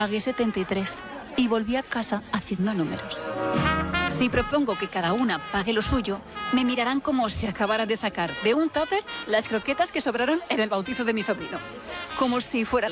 Pagué 73 y volví a casa haciendo números. Si propongo que cada una pague lo suyo, me mirarán como si acabara de sacar de un tupper las croquetas que sobraron en el bautizo de mi sobrino. Como si fuera la